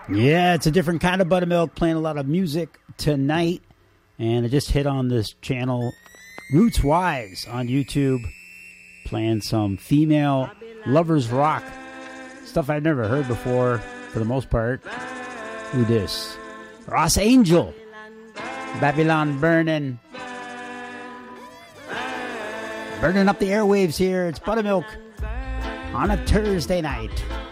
Yeah, it's a different kind of buttermilk, playing a lot of music tonight. And I just hit on this channel, Roots Wise, on YouTube, playing some female lovers rock. Stuff I've never heard before, for the most part. Who this? Ross Angel. Babylon Burning. Burning up the airwaves here. It's Buttermilk on a Thursday night.